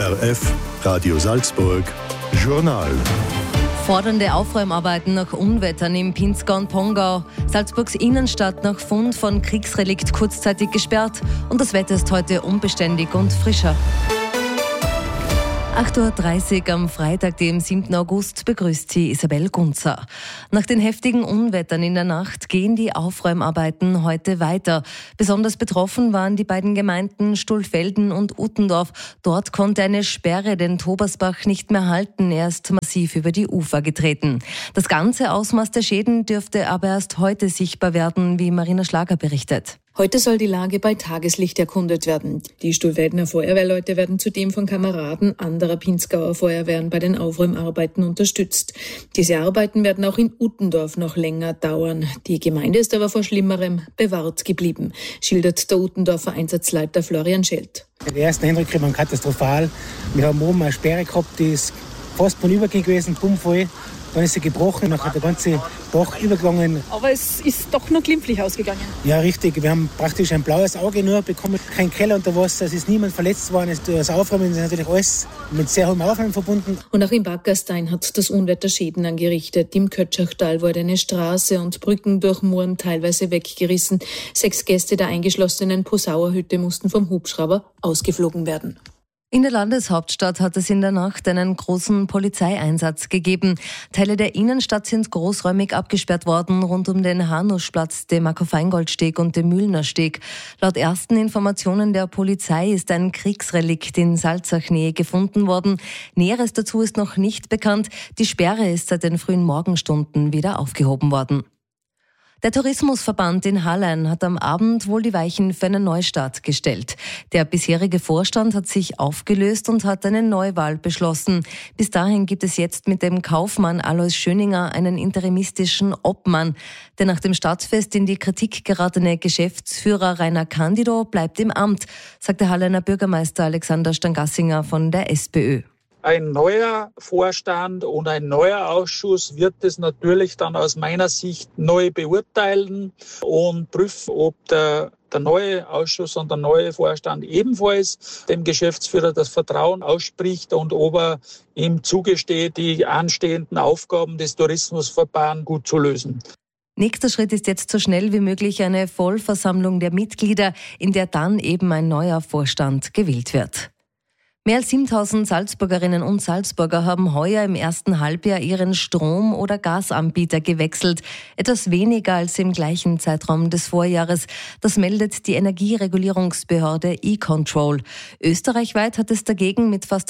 ORF Radio Salzburg Journal. Fordernde Aufräumarbeiten nach Unwettern im Pinzgau und Pongau. Salzburgs Innenstadt nach Fund von Kriegsrelikt kurzzeitig gesperrt und das Wetter ist heute unbeständig und frischer. 8.30 Uhr am Freitag, dem 7. August, begrüßt sie Isabel Gunzer. Nach den heftigen Unwettern in der Nacht gehen die Aufräumarbeiten heute weiter. Besonders betroffen waren die beiden Gemeinden Stulfelden und Uttendorf. Dort konnte eine Sperre den Tobersbach nicht mehr halten. Er ist massiv über die Ufer getreten. Das ganze Ausmaß der Schäden dürfte aber erst heute sichtbar werden, wie Marina Schlager berichtet. Heute soll die Lage bei Tageslicht erkundet werden. Die Stulfeldener Feuerwehrleute werden zudem von Kameraden anderer Pinzgauer Feuerwehren bei den Aufräumarbeiten unterstützt. Diese Arbeiten werden auch in Uttendorf noch länger dauern. Die Gemeinde ist aber vor Schlimmerem bewahrt geblieben, schildert der Uttendorfer Einsatzleiter Florian Schelt. Die ersten Eindrücke waren katastrophal. Wir haben oben eine Sperre gehabt, die ist fast von Übergang gewesen, bummvoll. Dann ist sie gebrochen, dann hat der ganze Bach übergegangen. Aber es ist doch noch glimpflich ausgegangen. Ja, richtig. Wir haben praktisch ein blaues Auge nur bekommen, kein Keller unter Wasser, es ist niemand verletzt worden. Das Aufräumen ist natürlich alles mit sehr hohem Aufwand verbunden. Und auch im Backerstein hat das Unwetter Schäden angerichtet. Im Kötschachtal wurde eine Straße und Brücken durch Mooren teilweise weggerissen. 6 Gäste der eingeschlossenen Posauer-Hütte mussten vom Hubschrauber ausgeflogen werden. In der Landeshauptstadt hat es in der Nacht einen großen Polizeieinsatz gegeben. Teile der Innenstadt sind großräumig abgesperrt worden, rund um den Hanuschplatz, den Marco-Feingold-Steg und den Mühlner-Steg. Laut ersten Informationen der Polizei ist ein Kriegsrelikt in Salzach-Nähe gefunden worden. Näheres dazu ist noch nicht bekannt. Die Sperre ist seit den frühen Morgenstunden wieder aufgehoben worden. Der Tourismusverband in Hallein hat am Abend wohl die Weichen für einen Neustart gestellt. Der bisherige Vorstand hat sich aufgelöst und hat eine Neuwahl beschlossen. Bis dahin gibt es jetzt mit dem Kaufmann Alois Schöninger einen interimistischen Obmann. Der nach dem Stadtfest in die Kritik geratene Geschäftsführer Rainer Candido bleibt im Amt, sagt der Halleiner Bürgermeister Alexander Stangassinger von der SPÖ. Ein neuer Vorstand und ein neuer Ausschuss wird es natürlich dann aus meiner Sicht neu beurteilen und prüfen, ob der neue Ausschuss und der neue Vorstand ebenfalls dem Geschäftsführer das Vertrauen ausspricht und ob er ihm zugesteht, die anstehenden Aufgaben des Tourismusverbands gut zu lösen. Nächster Schritt ist jetzt so schnell wie möglich eine Vollversammlung der Mitglieder, in der dann eben ein neuer Vorstand gewählt wird. Mehr als 7.000 Salzburgerinnen und Salzburger haben heuer im ersten Halbjahr ihren Strom- oder Gasanbieter gewechselt. Etwas weniger als im gleichen Zeitraum des Vorjahres. Das meldet die Energieregulierungsbehörde E-Control. Österreichweit hat es dagegen mit fast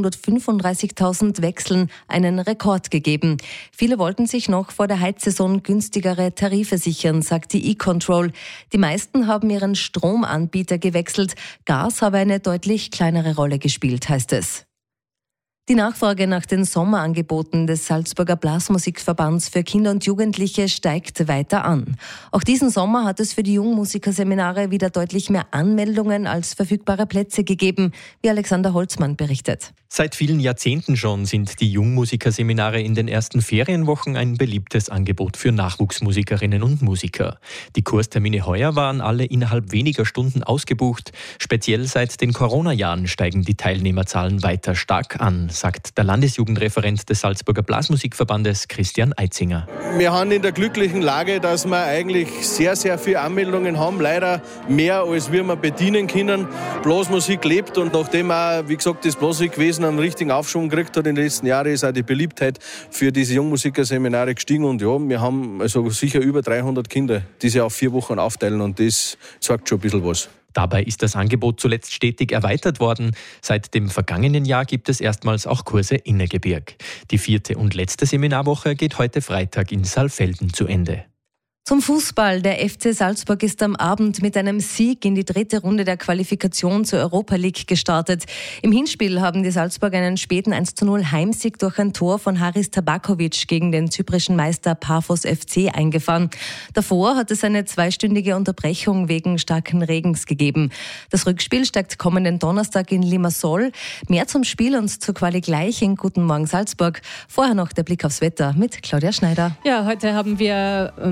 235.000 Wechseln einen Rekord gegeben. Viele wollten sich noch vor der Heizsaison günstigere Tarife sichern, sagt die E-Control. Die meisten haben ihren Stromanbieter gewechselt. Gas habe eine deutlich kleinere Rolle gespielt, heißt es. Die Nachfrage nach den Sommerangeboten des Salzburger Blasmusikverbands für Kinder und Jugendliche steigt weiter an. Auch diesen Sommer hat es für die Jungmusikerseminare wieder deutlich mehr Anmeldungen als verfügbare Plätze gegeben, wie Alexander Holzmann berichtet. Seit vielen Jahrzehnten schon sind die Jungmusikerseminare in den ersten Ferienwochen ein beliebtes Angebot für Nachwuchsmusikerinnen und Musiker. Die Kurstermine heuer waren alle innerhalb weniger Stunden ausgebucht. Speziell seit den Corona-Jahren steigen die Teilnehmerzahlen weiter stark an, sagt der Landesjugendreferent des Salzburger Blasmusikverbandes Christian Eitzinger. Wir haben in der glücklichen Lage, dass wir eigentlich sehr, sehr viele Anmeldungen haben. Leider mehr, als wir bedienen können. Blasmusik lebt und nachdem auch, wie gesagt, das Blasmusikwesen einen richtigen Aufschwung gekriegt hat in den letzten Jahren, ist auch die Beliebtheit für diese Jungmusikerseminare gestiegen. Und ja, wir haben also sicher über 300 Kinder, die sich auf 4 Wochen aufteilen und das sagt schon ein bisschen was. Dabei ist das Angebot zuletzt stetig erweitert worden. Seit dem vergangenen Jahr gibt es erstmals auch Kurse Innergebirg. Die 4. und letzte Seminarwoche geht heute Freitag in Saalfelden zu Ende. Zum Fußball. Der FC Salzburg ist am Abend mit einem Sieg in die 3. Runde der Qualifikation zur Europa League gestartet. Im Hinspiel haben die Salzburger einen späten 1:0 Heimsieg durch ein Tor von Haris Tabakovic gegen den zyprischen Meister Paphos FC eingefahren. Davor hat es eine 2-stündige Unterbrechung wegen starken Regens gegeben. Das Rückspiel steigt kommenden Donnerstag in Limassol. Mehr zum Spiel und zur Quali gleich in Guten Morgen Salzburg. Vorher noch der Blick aufs Wetter mit Claudia Schneider. Ja, heute haben wir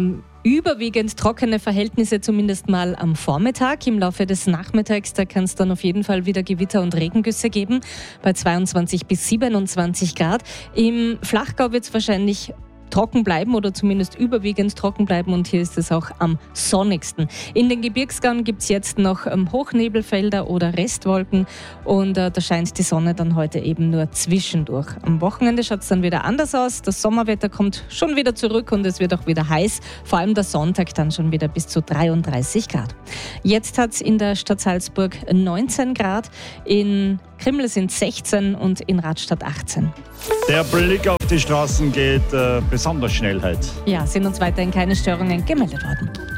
Überwiegend trockene Verhältnisse, zumindest mal am Vormittag. Im Laufe des Nachmittags, da kann es dann auf jeden Fall wieder Gewitter und Regengüsse geben, bei 22 bis 27 Grad. Im Flachgau wird es wahrscheinlich trocken bleiben oder zumindest überwiegend trocken bleiben und hier ist es auch am sonnigsten. In den Gebirgsgauen gibt es jetzt noch Hochnebelfelder oder Restwolken und da scheint die Sonne dann heute eben nur zwischendurch. Am Wochenende schaut es dann wieder anders aus. Das Sommerwetter kommt schon wieder zurück und es wird auch wieder heiß. Vor allem der Sonntag dann schon wieder bis zu 33 Grad. Jetzt hat es in der Stadt Salzburg 19 Grad, in Krimml sind 16 und in Radstadt 18. Der Blick auf die Straßen geht besonders schnell heute. Ja, sind uns weiterhin keine Störungen gemeldet worden.